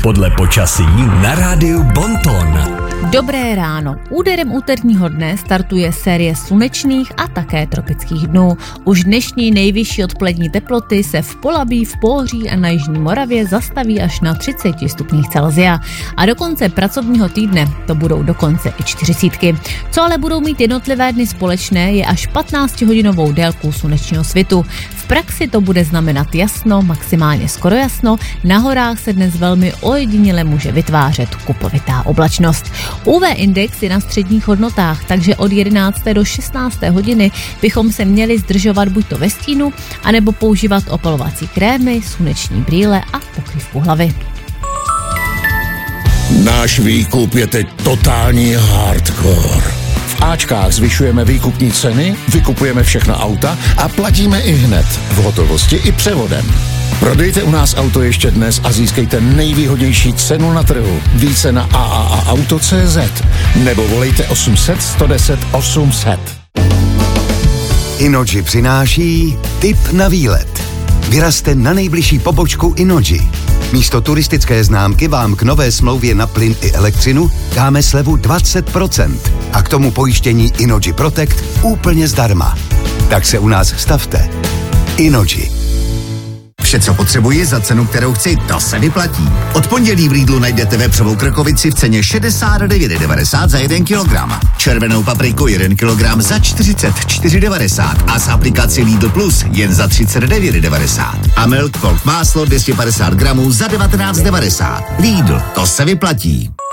podle počasí na rádiu Bonton. Dobré ráno. Úderem úterního dne startuje série slunečných a také tropických dnů. Už dnešní nejvyšší odpolední teploty se v Polabí, v Pohoří a na jižní Moravě zastaví až na 30 stupních Celsia. A do konce pracovního týdne to budou dokonce i 40. Co ale budou mít jednotlivé dny společné, je až 15-hodinovou délku slunečního svitu. V praxi to bude znamenat jasno, maximálně skoro jasno, na horách se dnes velmi ojediněle může vytvářet kupovitá oblačnost. UV index je na středních hodnotách, takže od 11. do 16. hodiny bychom se měli zdržovat buď to ve stínu, anebo používat opalovací krémy, sluneční brýle a pokrývku hlavy. Náš výkup je teď totální hardcore. V Ačkách zvyšujeme výkupní ceny, vykupujeme všechna auta a platíme i hned, v hotovosti i převodem. Prodejte u nás auto ještě dnes a získejte nejvýhodnější cenu na trhu. Více na AAAauto.cz nebo volejte 800 110 800. Innogy přináší tip na výlet. Vyrazte na nejbližší pobočku Innogy. Místo turistické známky vám k nové smlouvě na plyn i elektřinu dáme slevu 20% a k tomu pojištění Innogy Protect úplně zdarma. Tak se u nás stavte. Innogy. Vše, co potřebuji za cenu, kterou chci, to se vyplatí. Od pondělí v Lidlu najdete vepřovou krkovici v ceně 69,90 za 1 kg. Červenou papriku 1 kg za 44,90 a s aplikací Lidl Plus jen za 39,90. A Milk Cold máslo 250 gramů za 19,90. Lidl, to se vyplatí.